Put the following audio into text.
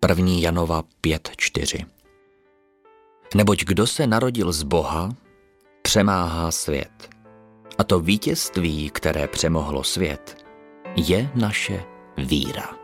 1. Janova 5:4. Neboť kdo se narodil z Boha, přemáhá svět. A to vítězství, které přemohlo svět, je naše víra.